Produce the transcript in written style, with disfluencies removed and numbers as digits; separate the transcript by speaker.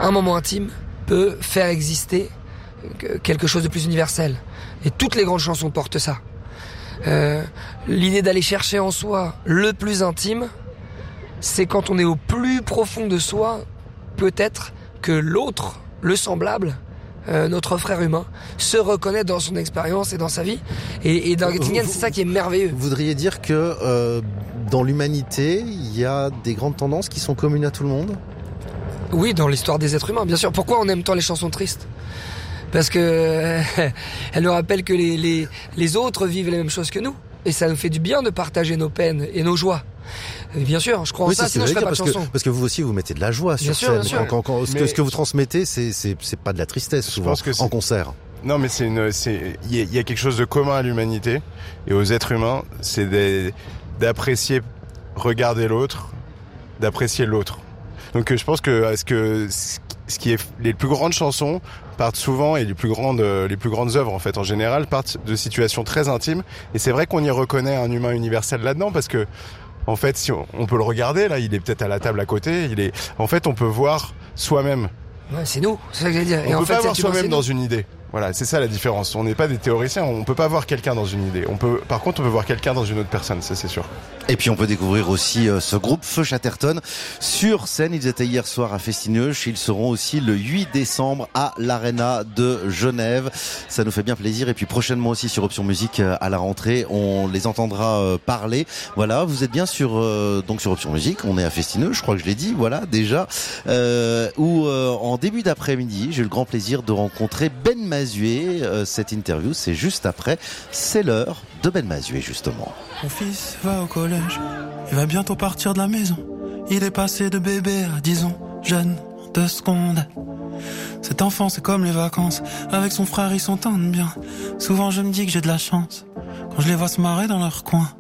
Speaker 1: un moment intime peut faire exister quelque chose de plus universel. Et toutes les grandes chansons portent ça. L'idée d'aller chercher en soi le plus intime, c'est quand on est au plus profond de soi, peut-être que l'autre, le semblable, notre frère humain, se reconnaît dans son expérience et dans sa vie. Et dans Göttingen, c'est ça qui est merveilleux.
Speaker 2: Vous voudriez dire que dans l'humanité, il y a des grandes tendances qui sont communes à tout le monde ?
Speaker 1: Oui, dans l'histoire des êtres humains, bien sûr. Pourquoi on aime tant les chansons tristes ? Parce que elles nous rappellent que les autres vivent les mêmes choses que nous. Et ça nous fait du bien de partager nos peines et nos joies. Et bien sûr, je crois en ça, sinon je ferais pas de chanson.
Speaker 2: Parce que vous aussi, vous mettez de la joie sur scène. Ce que vous transmettez, c'est pas de la tristesse, souvent, en concert.
Speaker 3: Non, mais il y a quelque chose de commun à l'humanité et aux êtres humains, c'est d'apprécier, regarder l'autre, d'apprécier l'autre. Donc je pense que ce qui est les plus grandes chansons partent souvent, et les plus grandes œuvres en fait en général partent de situations très intimes, et c'est vrai qu'on y reconnaît un humain universel là-dedans, parce que en fait si on peut le regarder là, il est peut-être à la table à côté, en fait on peut voir soi-même.
Speaker 1: Ouais, c'est nous, c'est ça que j'allais dire.
Speaker 3: On peut pas voir soi-même dans une idée. Voilà, c'est ça la différence. On n'est pas des théoriciens, on peut pas voir quelqu'un dans une idée. Par contre, on peut voir quelqu'un dans une autre personne, ça c'est sûr.
Speaker 2: Et puis on peut découvrir aussi ce groupe Feu Chatterton sur scène. Ils étaient hier soir à Festineuch. Ils seront aussi le 8 décembre à l'Arena de Genève. Ça nous fait bien plaisir. Et puis prochainement aussi sur Option Musique à la rentrée, on les entendra parler. Voilà, vous êtes bien sur Option Musique. On est à Festineuch, je crois que je l'ai dit. Voilà, déjà. En début d'après-midi, j'ai eu le grand plaisir de rencontrer Ben Mazué. Cette interview, c'est juste après. C'est l'heure de Ben Mazué, justement.
Speaker 4: Mon fils va au collège, il va bientôt partir de la maison. Il est passé de bébé à 10 ans, jeune, 2 secondes. Cet enfant c'est comme les vacances, avec son frère ils s'entendent bien. Souvent je me dis que j'ai de la chance, quand je les vois se marrer dans leur coin.